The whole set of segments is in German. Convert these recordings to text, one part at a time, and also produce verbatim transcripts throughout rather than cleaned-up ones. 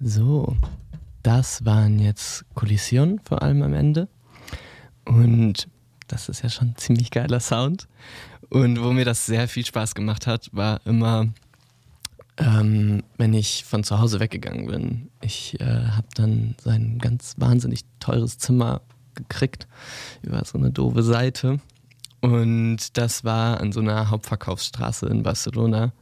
So, das waren jetzt Kollisionen vor allem am Ende. Und das ist ja schon ein ziemlich geiler Sound. Und wo mir das sehr viel Spaß gemacht hat, war immer, ähm, wenn ich von zu Hause weggegangen bin. Ich äh, habe dann so ein ganz wahnsinnig teures Zimmer gekriegt über so eine doofe Seite. Und das war an so einer Hauptverkaufsstraße in Barcelona.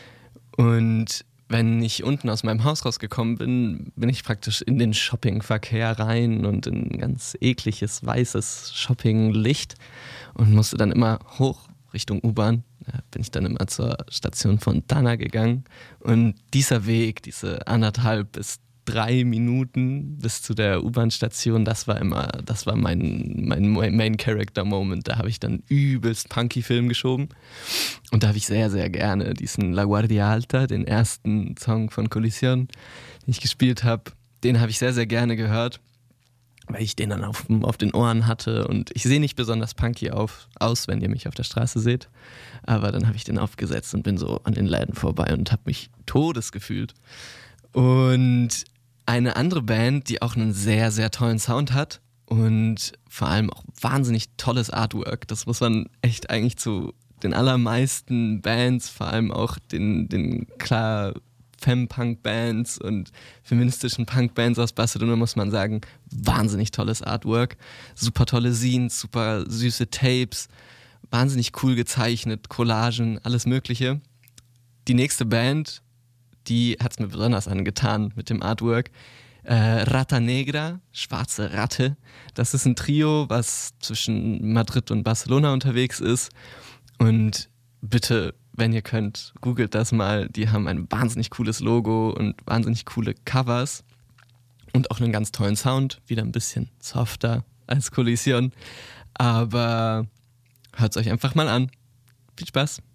Und wenn ich unten aus meinem Haus rausgekommen bin, bin ich praktisch in den Shoppingverkehr rein und in ein ganz ekliges, weißes Shoppinglicht und musste dann immer hoch Richtung U-Bahn. Da bin ich dann immer zur Station Fontana gegangen. Und dieser Weg, diese anderthalb bis drei Minuten bis zu der U-Bahn-Station, das war immer, das war mein, mein Main-Character-Moment. Da habe ich dann übelst Punky-Film geschoben. Und da habe ich sehr, sehr gerne diesen La Guardia Alta, den ersten Song von Collision, den ich gespielt habe, den habe ich sehr, sehr gerne gehört, weil ich den dann auf, auf den Ohren hatte. Und ich sehe nicht besonders punky auf, aus, wenn ihr mich auf der Straße seht. Aber dann habe ich den aufgesetzt und bin so an den Läden vorbei und habe mich todesgefühlt. Und eine andere Band, die auch einen sehr, sehr tollen Sound hat und vor allem auch wahnsinnig tolles Artwork. Das muss man echt eigentlich zu den allermeisten Bands, vor allem auch den, den klar Femme-Punk-Bands und feministischen Punk-Bands aus Barcelona, muss man sagen, wahnsinnig tolles Artwork. Super tolle Scenes, super süße Tapes, wahnsinnig cool gezeichnet, Collagen, alles Mögliche. Die nächste Band, die hat es mir besonders angetan mit dem Artwork. Äh, Rata Negra, schwarze Ratte. Das ist ein Trio, was zwischen Madrid und Barcelona unterwegs ist. Und bitte, wenn ihr könnt, googelt das mal. Die haben ein wahnsinnig cooles Logo und wahnsinnig coole Covers. Und auch einen ganz tollen Sound. Wieder ein bisschen softer als Collision. Aber hört es euch einfach mal an. Viel Spaß.